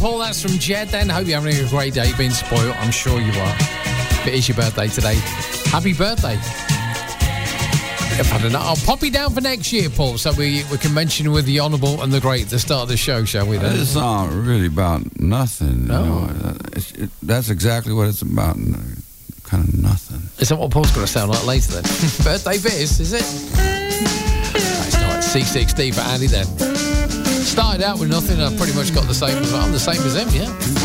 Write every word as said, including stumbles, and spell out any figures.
Paul, that's from Jed then. Hope you're having a great day, being spoiled. I'm sure you are. If it is your birthday today, happy birthday. I've had enough. I'll pop you down for next year, Paul, so we, we can mention with the Honourable and the Great at the start of the show, shall we then? It's not really about nothing. No. You know? it's, it, that's exactly what it's about. Kind of nothing. Is that what Paul's going to sound like later then? Birthday Biz, is it? It's not C sixty for Andy then. Started out with nothing, and I've pretty much got the same as I'm the same as him, yeah.